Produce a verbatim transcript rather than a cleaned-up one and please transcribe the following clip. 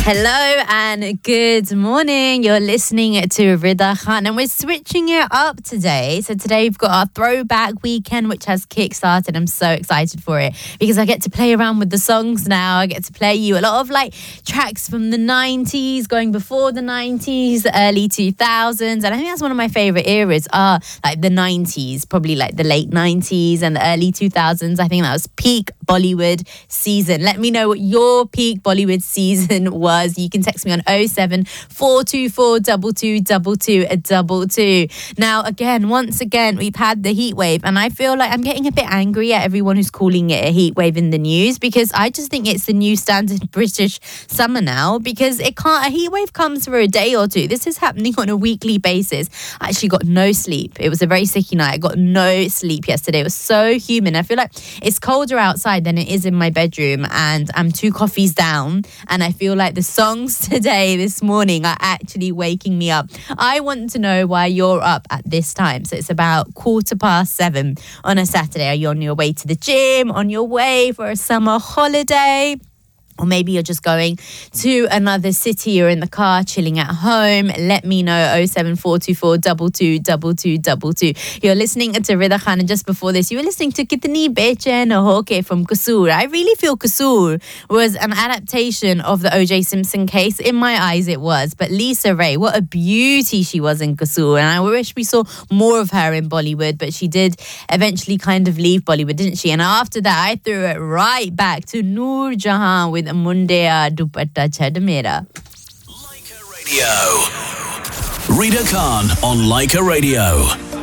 Hello and good morning. You're listening to Rida Khan and we're switching it up today. So today we've got our throwback weekend which has kick-started. I'm so excited for it because I get to play around with the songs now. I get to play you a lot of like tracks from the nineties, going before the nineties, the early two thousands. And I think that's one of my favourite eras are like the nineties, probably like the late nineties and the early two thousands. I think that was peak Bollywood season. Let me know what your peak Bollywood season was. You can text me on oh seven four two four two two two two two two. Now, again, once again, we've had the heat wave, and I feel like I'm getting a bit angry at everyone who's calling it a heat wave in the news because I just think it's the new standard British summer now because it can't, a heat wave comes for a day or two. This is happening on a weekly basis. I actually got no sleep. It was a very sicky night. I got no sleep yesterday. It was so humid. I feel like it's colder outside than it is in my bedroom, and I'm two coffees down, and I feel like the songs today, this morning, are actually waking me up. I want to know why you're up at this time. So it's about quarter past seven on a Saturday. Are you on your way to the gym, on your way for a summer holiday? Or maybe you're just going to another city or in the car, chilling at home. Let me know, oh seven four two four two two two two two two. You're listening to Rida Khan, and just before this, you were listening to Kitni Bechen Hoke from Kasoor. I really feel Kasoor was an adaptation of the O J Simpson case. In my eyes, it was. But Lisa Ray, what a beauty she was in Kasoor. And I wish we saw more of her in Bollywood, but she did eventually kind of leave Bollywood, didn't she? And after that, I threw it right back to Noor Jahan with Mundia Dupatta Chad Mera. Leica Radio. Rida Khan on Leica Radio.